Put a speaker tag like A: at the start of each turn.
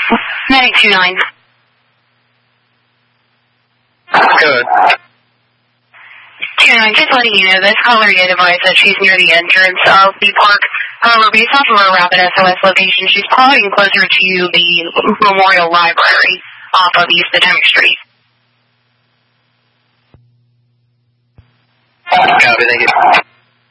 A: Medic 29.
B: Good.
A: 29, just letting you know, this caller did advise that she's near the entrance of the park. However, based off of her rapid SOS location, she's probably closer to the Memorial Library off of East Potomac Street.
B: Copy, thank you.